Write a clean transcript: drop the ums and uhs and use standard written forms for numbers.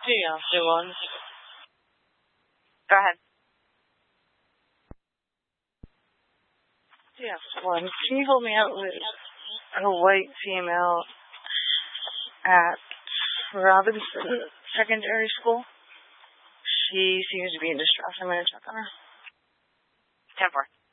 Yeah, do one. Go ahead. Yeah, one. Can you hold me out with a white female at Robinson Secondary School? She seems to be in distress. I'm going to check on her. 10-4.